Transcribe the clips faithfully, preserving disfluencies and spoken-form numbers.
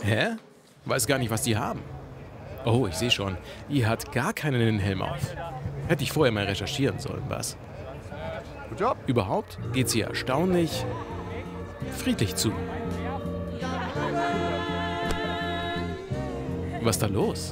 Hä? Weiß gar nicht, was die haben. Oh, ich sehe schon. Die hat gar keinen Helm auf. Hätte ich vorher mal recherchieren sollen, was? Good job. Überhaupt geht's hier erstaunlich friedlich zu. Was ist da los?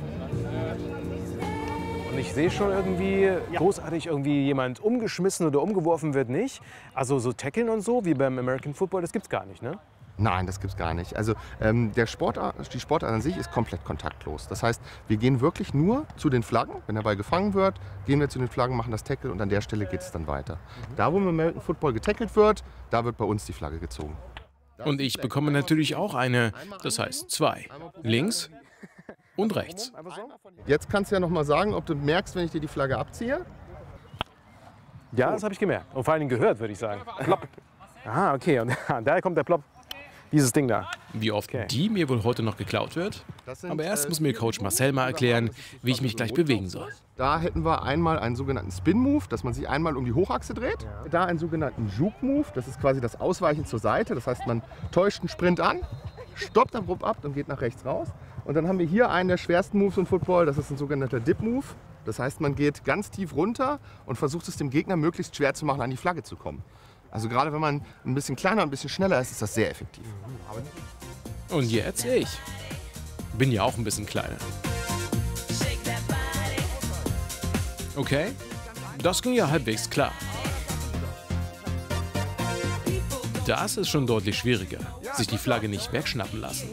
Und ich sehe schon irgendwie großartig irgendwie jemand umgeschmissen oder umgeworfen wird nicht. Also so Tackeln und so, wie beim American Football, das gibt's gar nicht, ne? Nein, das gibt's gar nicht. Also ähm, der Sportart, die Sportart an sich ist komplett kontaktlos. Das heißt, wir gehen wirklich nur zu den Flaggen. Wenn der Ball gefangen wird, gehen wir zu den Flaggen, machen das Tackle und an der Stelle geht es dann weiter. Mhm. Da, wo im American Football getackelt wird, da wird bei uns die Flagge gezogen. Und ich bekomme natürlich auch eine, das heißt zwei. Links und rechts. Jetzt kannst du ja noch mal sagen, ob du merkst, wenn ich dir die Flagge abziehe. Ja, das habe ich gemerkt. Und vor allen Dingen gehört, würde ich sagen. Plopp. Ah, okay. Und daher kommt der Plopp. Dieses Ding da. Wie oft okay. die mir wohl heute noch geklaut wird? Sind, Aber erst äh, muss mir Coach Marcel mal erklären, wie ich mich gleich bewegen soll. Da hätten wir einmal einen sogenannten Spin-Move, dass man sich einmal um die Hochachse dreht. Ja. Da einen sogenannten Juke-Move, das ist quasi das Ausweichen zur Seite. Das heißt, man täuscht einen Sprint an, stoppt abrupt ab und geht nach rechts raus. Und dann haben wir hier einen der schwersten Moves im Football, das ist ein sogenannter Dip-Move. Das heißt, man geht ganz tief runter und versucht es dem Gegner möglichst schwer zu machen, an die Flagge zu kommen. Also gerade wenn man ein bisschen kleiner und ein bisschen schneller ist, ist das sehr effektiv. Und jetzt ich. Bin ja auch ein bisschen kleiner. Okay, das ging ja halbwegs klar. Das ist schon deutlich schwieriger, sich die Flagge nicht wegschnappen lassen.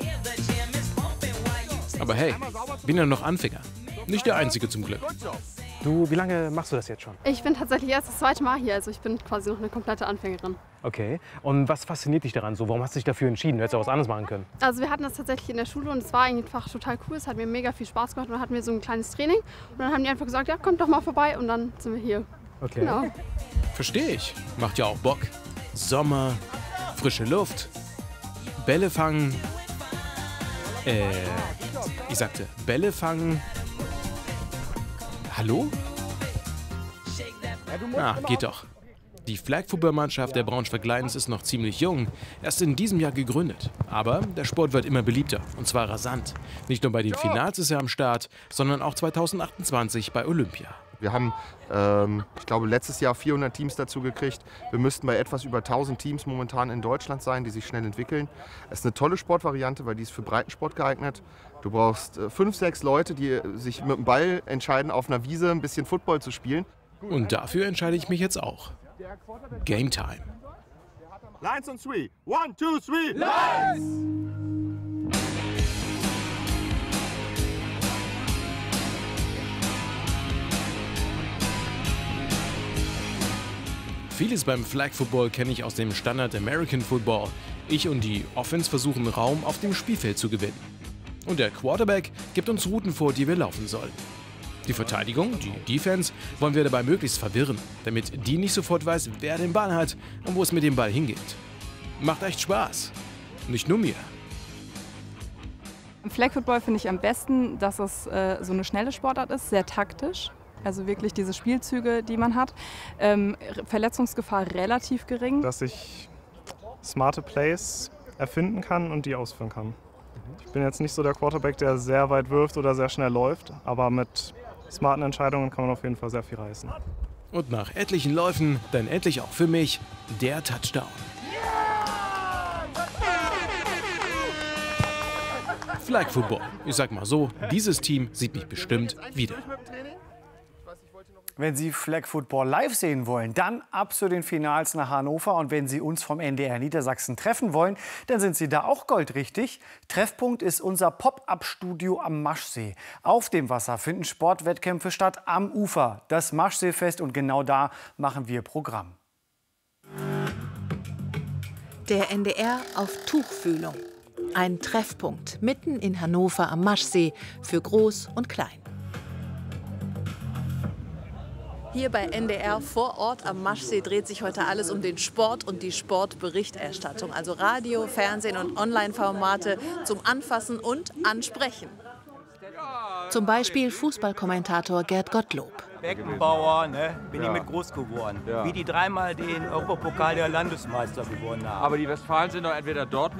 Aber hey, bin ja noch Anfänger. Nicht der Einzige zum Glück. Du, wie lange machst du das jetzt schon? Ich bin tatsächlich erst das zweite Mal hier, also ich bin quasi noch eine komplette Anfängerin. Okay. Und was fasziniert dich daran so? Warum hast du dich dafür entschieden? Du hättest auch was anderes machen können. Also wir hatten das tatsächlich in der Schule und es war einfach total cool. Es hat mir mega viel Spaß gemacht und dann hatten wir so ein kleines Training. Und dann haben die einfach gesagt, ja, kommt doch mal vorbei und dann sind wir hier. Okay. Genau. Verstehe ich. Macht ja auch Bock. Sommer, frische Luft, Bälle fangen. Äh, ich sagte Bälle fangen. Hallo? Ah, geht doch. Die Flag-Football-Mannschaft der Braunschweig Lions ist noch ziemlich jung, erst in diesem Jahr gegründet. Aber der Sport wird immer beliebter, und zwar rasant. Nicht nur bei den Finals ist er am Start, sondern auch zweitausendachtundzwanzig bei Olympia. Wir haben, ähm, ich glaube, letztes Jahr vierhundert Teams dazu gekriegt. Wir müssten bei etwas über tausend Teams momentan in Deutschland sein, die sich schnell entwickeln. Es ist eine tolle Sportvariante, weil die ist für Breitensport geeignet. Du brauchst äh, fünf, sechs Leute, die sich mit dem Ball entscheiden, auf einer Wiese ein bisschen Football zu spielen. Und dafür entscheide ich mich jetzt auch. Game Time. Lions on three. One, two, three. Lions! Vieles beim Flag Football kenne ich aus dem Standard American Football. Ich und die Offense versuchen Raum auf dem Spielfeld zu gewinnen. Und der Quarterback gibt uns Routen vor, die wir laufen sollen. Die Verteidigung, die Defense, wollen wir dabei möglichst verwirren, damit die nicht sofort weiß, wer den Ball hat und wo es mit dem Ball hingeht. Macht echt Spaß. Nicht nur mir. Im Flag Football finde ich am besten, dass es äh, so eine schnelle Sportart ist, sehr taktisch. Also wirklich diese Spielzüge, die man hat. Ähm, Verletzungsgefahr relativ gering. Dass ich smarte Plays erfinden kann und die ausführen kann. Ich bin jetzt nicht so der Quarterback, der sehr weit wirft oder sehr schnell läuft, aber mit smarten Entscheidungen kann man auf jeden Fall sehr viel reißen. Und nach etlichen Läufen, dann endlich auch für mich, der Touchdown. Flag Football. Ich sag mal so, dieses Team sieht mich bestimmt wieder. Wenn Sie Flag Football live sehen wollen, dann ab zu den Finals nach Hannover. Und wenn Sie uns vom N D R Niedersachsen treffen wollen, dann sind Sie da auch goldrichtig. Treffpunkt ist unser Pop-up-Studio am Maschsee. Auf dem Wasser finden Sportwettkämpfe statt, am Ufer das Maschseefest. Und genau da machen wir Programm. Der N D R auf Tuchfühlung. Ein Treffpunkt mitten in Hannover am Maschsee für Groß und Klein. Hier bei N D R vor Ort am Maschsee dreht sich heute alles um den Sport und die Sportberichterstattung. Also Radio, Fernsehen und Online-Formate zum Anfassen und Ansprechen. Zum Beispiel Fußballkommentator Gerd Gottlob. Beckenbauer, ne? Bin ich mit groß geworden. Ja. Wie die dreimal den Europapokal der Landesmeister gewonnen haben. Aber die Westfalen sind doch entweder Dortmund